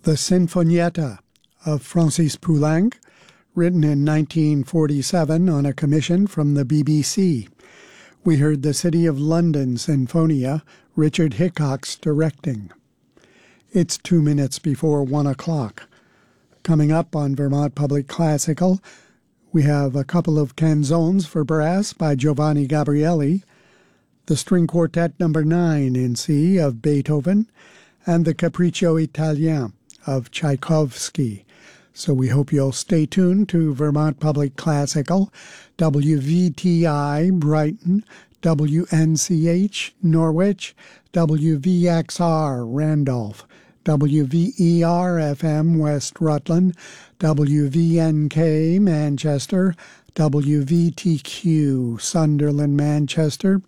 The Sinfonietta of Francis Poulenc, written in 1947 on a commission from the BBC. We heard the City of London Sinfonia, Richard Hickox directing. It's 2 minutes before 1 o'clock. Coming up on Vermont Public Classical, we have a couple of canzones for brass by Giovanni Gabrieli, the String Quartet No. 9 in C of Beethoven, and the Capriccio Italien of Tchaikovsky. So we hope you'll stay tuned to Vermont Public Classical, WVTI Brighton, WNCH Norwich, WVXR Randolph, WVER-FM West Rutland, WVNK Manchester, WVTQ Sunderland Manchester,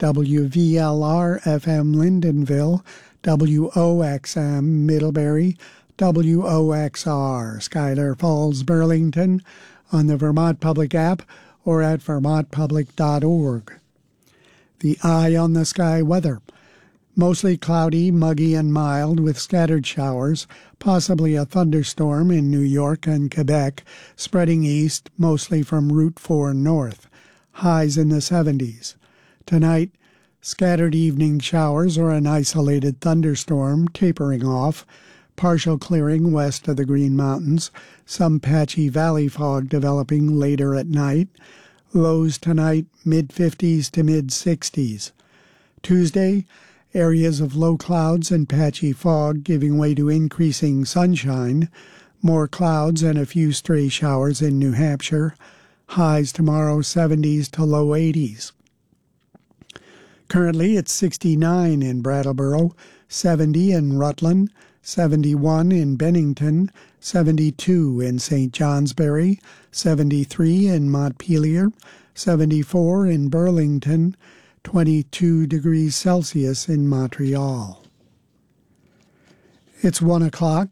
WVLR-FM Lyndonville, WOXM Middlebury, WOXR Schuyler Falls Burlington, on the Vermont Public app or at vermontpublic.org. The Eye on the Sky weather. Mostly cloudy, muggy, and mild with scattered showers, possibly a thunderstorm in New York and Quebec, spreading east, mostly from Route 4 north. Highs in the 70s. Tonight, scattered evening showers or an isolated thunderstorm tapering off, partial clearing west of the Green Mountains, some patchy valley fog developing later at night. Lows tonight, mid-50s to mid-60s. Tuesday, areas of low clouds and patchy fog giving way to increasing sunshine, more clouds and a few stray showers in New Hampshire. Highs tomorrow 70s to low 80s. Currently it's 69 in Brattleboro, 70 in Rutland, 71 in Bennington, 72 in St. Johnsbury, 73 in Montpelier, 74 in Burlington, 22 degrees Celsius in Montreal. It's 1 o'clock.